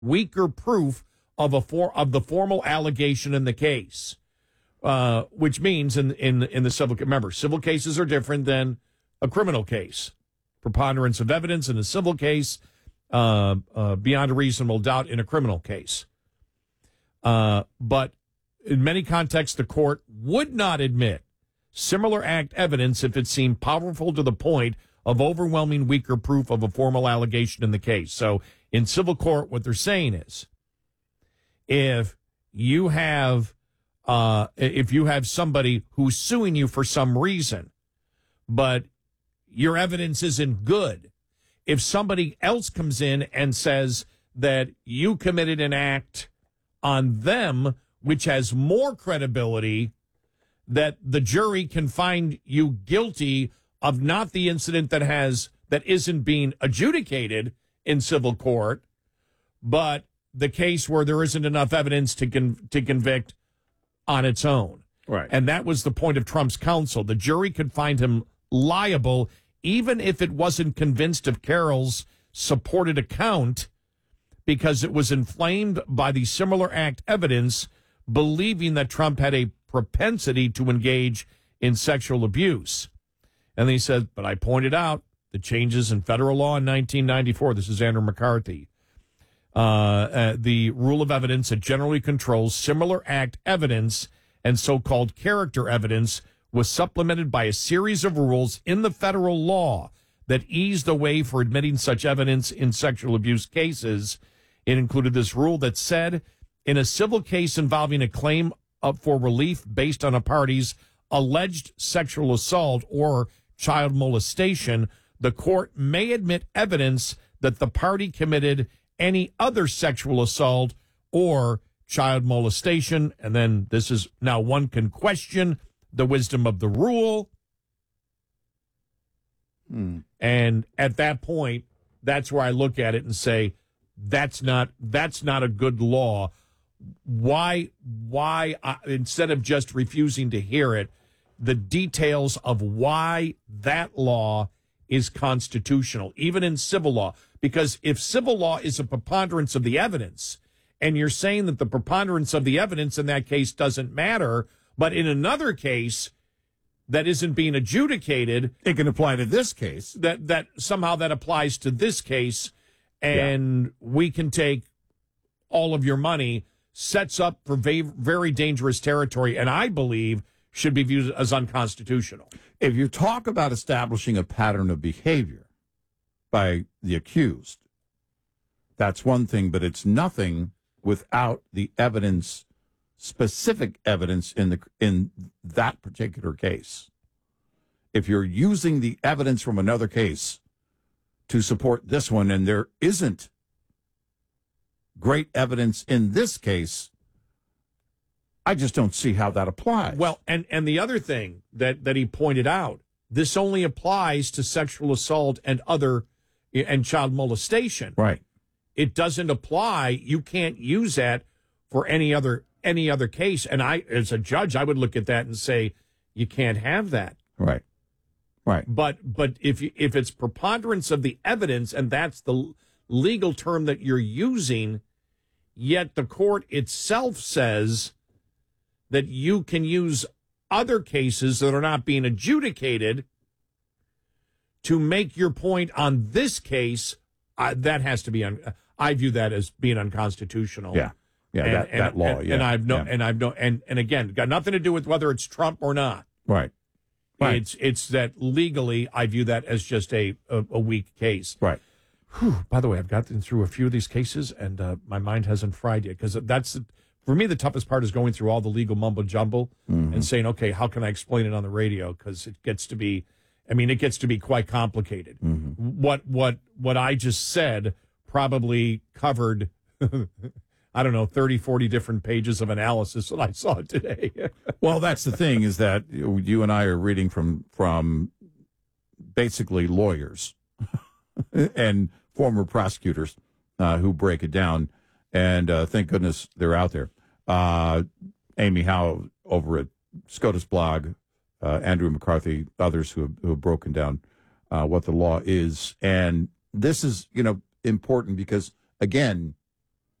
weaker proof of the formal allegation in the case, which means in the civil, remember, civil cases are different than a criminal case. Preponderance of evidence in a civil case, beyond a reasonable doubt in a criminal case. But in many contexts, the court would not admit similar act evidence if it seemed powerful to the point of overwhelming weaker proof of a formal allegation in the case. So in civil court, what they're saying is, if you have somebody who's suing you for some reason, but your evidence isn't good, if somebody else comes in and says that you committed an act on them which has more credibility, that the jury can find you guilty of not the incident that isn't being adjudicated in civil court, but the case where there isn't enough evidence to convict on its own. Right. And that was the point of Trump's counsel. The jury could find him liable even if it wasn't convinced of Carroll's supported account, because it was inflamed by the similar act evidence, believing that Trump had a propensity to engage in sexual abuse. And he said, but I pointed out the changes in federal law in 1994. This is Andrew McCarthy. The rule of evidence that generally controls similar act evidence and so-called character evidence was supplemented by a series of rules in the federal law that eased the way for admitting such evidence in sexual abuse cases. It included this rule that said, in a civil case involving a claim for relief based on a party's alleged sexual assault or child molestation, the court may admit evidence that the party committed any other sexual assault or child molestation. And then this is, now one can question the wisdom of the rule. And at that point, that's where I look at it and say, that's not a good law. Why instead of just refusing to hear it, the details of why that law is constitutional, even in civil law. Because if civil law is a preponderance of the evidence, and you're saying that the preponderance of the evidence in that case doesn't matter, but in another case that isn't being adjudicated, it can apply to this case. That somehow that applies to this case, and we can take all of your money, sets up for very dangerous territory, and I believe should be viewed as unconstitutional. If you talk about establishing a pattern of behavior by the accused, that's one thing, but it's nothing without the evidence, specific evidence in that particular case. If you're using the evidence from another case to support this one, and there isn't great evidence in this case, I just don't see how that applies. Well, and the other thing that he pointed out, this only applies to sexual assault and child molestation. Right. It doesn't apply. You can't use that for any other case. And I, as a judge, I would look at that and say, you can't have that. Right. Right. But if it's preponderance of the evidence, and that's the legal term that you're using, yet the court itself says that you can use other cases that are not being adjudicated to make your point on this case, that has to be I view that as being unconstitutional. Yeah. Yeah, that law. And again, got nothing to do with whether it's Trump or not. Right. It's that legally I view that as just a weak case. Right. Whew, by the way, I've gotten through a few of these cases, and my mind hasn't fried yet, because for me, the toughest part is going through all the legal mumbo jumbo and saying, okay, how can I explain it on the radio? Because it gets to be quite complicated. What I just said probably covered, I don't know, 30, 40 different pages of analysis that I saw today. Well, that's the thing, is that you and I are reading from basically lawyers and former prosecutors who break it down. And thank goodness they're out there. Amy Howe over at SCOTUS blog, Andrew McCarthy, others who have broken down what the law is. And this is, important because, again,